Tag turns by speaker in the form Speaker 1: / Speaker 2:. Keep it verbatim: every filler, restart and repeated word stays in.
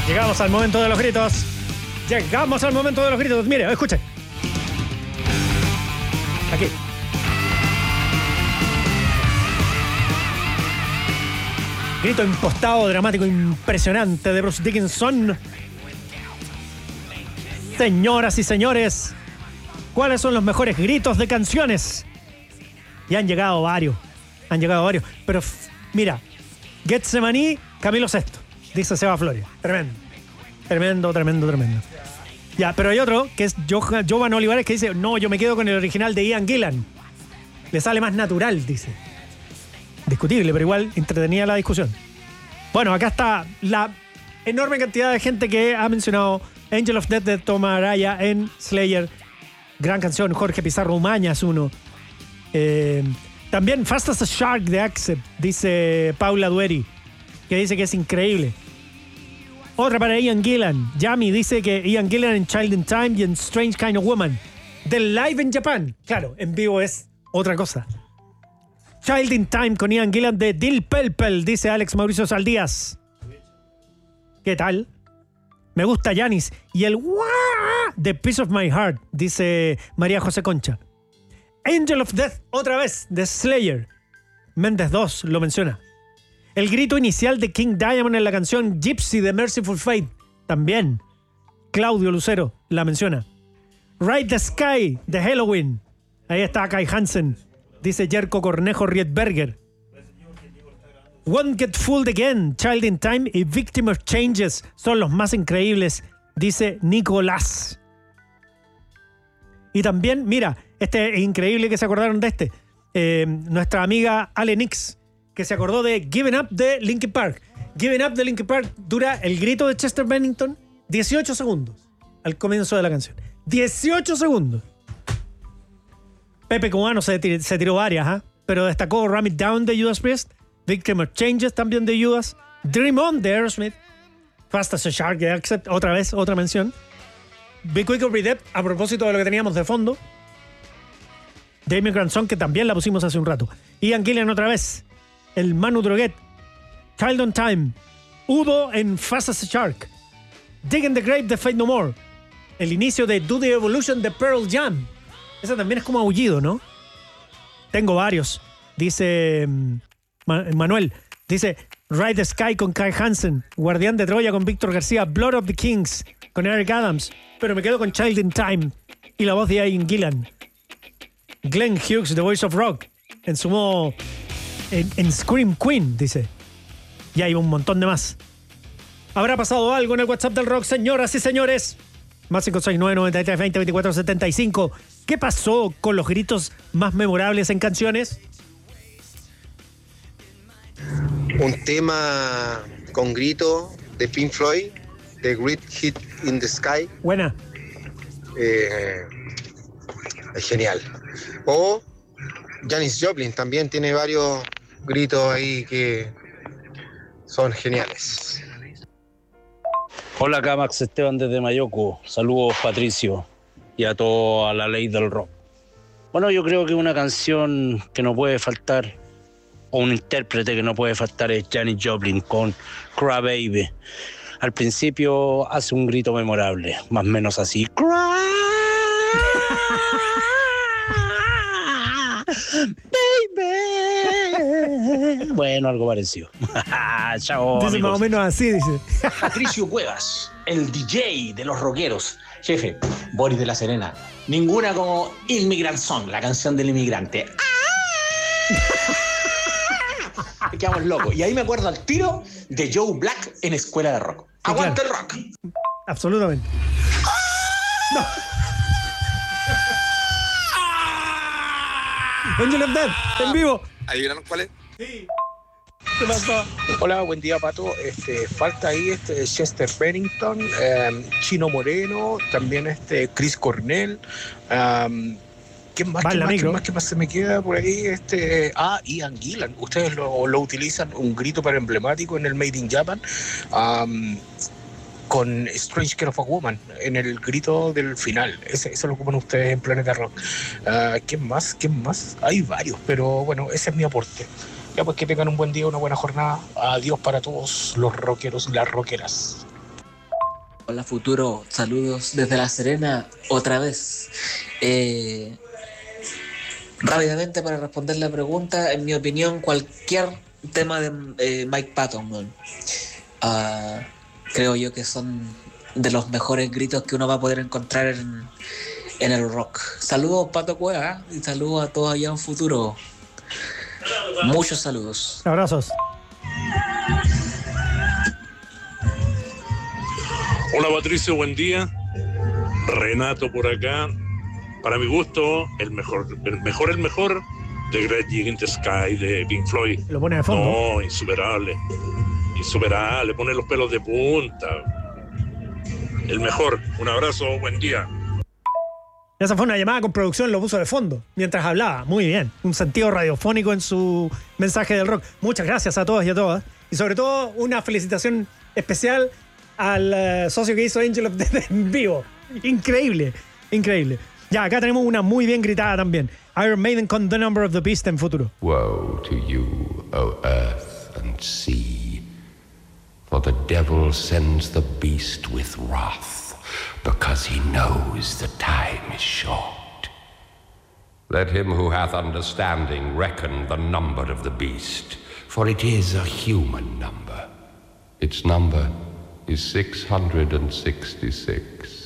Speaker 1: Llegamos al momento de los gritos. Llegamos al momento de los gritos. Mire, escuche. Aquí. Grito impostado, dramático, impresionante de Bruce Dickinson. Señoras y señores, ¿cuáles son los mejores gritos de canciones? Y han llegado varios. Han llegado varios. Pero f- mira, Getsemaní, Camilo Sesto, dice Seba Flores. Tremendo. Tremendo, tremendo, tremendo. Ya, pero hay otro que es Jovan Olivares que dice, no, yo me quedo con el original de Ian Gillan. Le sale más natural, dice. Discutible, pero igual entretenida la discusión. Bueno, acá está la enorme cantidad de gente que ha mencionado Angel of Death de Tom Araya en Slayer. Gran canción. Jorge Pizarro Umaña es uno. Eh, también Fast as a Shark de Accept, dice Paula Dueri, que dice que es increíble. Otra para Ian Gillan. Yami dice que Ian Gillan en Child in Time y en Strange Kind of Woman. Del Live in Japan. Claro, en vivo es otra cosa. Child in Time con Ian Gillan de Dil Pelpel, dice Alex Mauricio Saldías. ¿Qué tal? Me gusta Janis. Y el Wah de Piece of My Heart, dice María José Concha. Angel of Death, otra vez, de Slayer. Méndez dos lo menciona. El grito inicial de King Diamond en la canción Gypsy de Merciful Fate, también. Claudio Lucero la menciona. Ride the Sky de Halloween. Ahí está Kai Hansen, dice Jerko Cornejo Riedberger. Won't Get Fooled Again, Child in Time y Victim of Changes son los más increíbles, dice Nicolás. Y también, mira, este es increíble que se acordaron de este. Eh, nuestra amiga Ale Nix, que se acordó de Given Up de Linkin Park. Given Up de Linkin Park dura el grito de Chester Bennington dieciocho segundos al comienzo de la canción. dieciocho segundos. Pepe Cubano se, tir- se tiró varias, ¿eh? Pero destacó Ram It Down de Judas Priest, Victim of Changes también de Judas, Dream On de Aerosmith, Fast as a Shark de Accept, otra vez, otra mención. Be Quick or Be Dead, a propósito de lo que teníamos de fondo. Damien Grandson, que también la pusimos hace un rato. Ian Gillan otra vez. El Manu Droguet. Child on Time. Udo en Fast as a Shark. Dig in the Grave de Fate No More. El inicio de Do the Evolution de Pearl Jam. Ese también es como aullido, ¿no? Tengo varios. Dice um, Manuel. Dice Ride the Sky con Kai Hansen. Guardián de Troya con Víctor García. Blood of the Kings con Eric Adams. Pero me quedo con Child in Time. Y la voz de Ian Gillan. Glenn Hughes, The Voice of Rock. En su modo... En, en Scream Queen, dice. Y hay un montón de más. ¿Habrá pasado algo en el WhatsApp del rock, señoras y señores? Más cinco seis nueve, nueve tres, veinte, veinticuatro, setenta y cinco. ¿Qué pasó con los gritos más memorables en canciones?
Speaker 2: Un tema con grito de Pink Floyd, The Great Hit in the Sky.
Speaker 1: Buena.
Speaker 2: Eh, es genial. O Janis Joplin también tiene varios gritos ahí que son geniales.
Speaker 3: Hola, acá Max Esteban desde Mayoco. Saludos, Patricio, y a toda la ley del rock. Bueno, yo creo que una canción que no puede faltar, o un intérprete que no puede faltar, es Janis Joplin con Cry Baby. Al principio hace un grito memorable, más o menos así. Cry Baby. Bueno, algo parecido. Chao,
Speaker 1: dice
Speaker 3: amigos.
Speaker 1: más o menos así, dice.
Speaker 4: Patricio Cuevas, el D J de los rockeros. Jefe, Boris de la Serena. Ninguna como Immigrant Song, la canción del inmigrante. ¡Ah! Quedamos locos. Y ahí me acuerdo al tiro de Joe Black en Escuela de Rock.
Speaker 1: Sí,
Speaker 4: ¡Aguante
Speaker 1: claro.
Speaker 4: el rock!
Speaker 1: Absolutamente. No. Angel of Death, en vivo.
Speaker 5: ¿Adivinaron cuál es?
Speaker 1: Sí. ¿Qué pasó?
Speaker 6: Hola, buen día, Pato. Este, falta ahí este Chester Bennington, eh, Chino Moreno, también este Chris Cornell. Um, ¿Quién más,
Speaker 1: Va en
Speaker 6: quién
Speaker 1: la
Speaker 6: más,
Speaker 1: micro.
Speaker 6: quién más, quién más se me queda por ahí? Este, ah, Ian Gillan. Ustedes lo, lo utilizan, un grito para emblemático en el Made in Japan. Um, con Strange Care of a Woman, en el grito del final. Ese, eso lo ocupan ustedes en Planeta Rock. Uh, ¿Quién más? ¿Quién más? Hay varios, pero bueno, ese es mi aporte. Ya pues que tengan un buen día, una buena jornada. Adiós para todos los rockeros y las rockeras.
Speaker 5: Hola futuro, saludos desde La Serena otra vez. Eh, rápidamente para responder la pregunta, en mi opinión cualquier tema de eh, Mike Patton, uh, creo yo que son de los mejores gritos que uno va a poder encontrar en, en el rock. Saludos Pato Cueva, ¿eh? Y saludos a todos allá en futuro. Muchos saludos.
Speaker 1: Abrazos.
Speaker 7: Hola Patricio, buen día. Renato por acá. Para mi gusto, el mejor, el mejor, el mejor de Great Gig in the Sky de Pink Floyd.
Speaker 1: Lo pone de fondo.
Speaker 7: No, insuperable. Insuperable, pone los pelos de punta. El mejor. Un abrazo, buen día.
Speaker 1: Esa fue una llamada con producción, lo puso de fondo mientras hablaba. Muy bien. Un sentido radiofónico en su mensaje del rock. Muchas gracias a todos y a todas. Y sobre todo, una felicitación especial al uh, socio que hizo Angel of Death en vivo. Increíble, increíble. Ya, acá tenemos una muy bien gritada también. Iron Maiden con The Number of the Beast en futuro.
Speaker 8: Woe to you, O earth and sea, for the devil sends the beast with wrath, because he knows the time is short. Let him who hath understanding reckon the number of the beast, for it is a human number. Its number is six hundred sixty-six.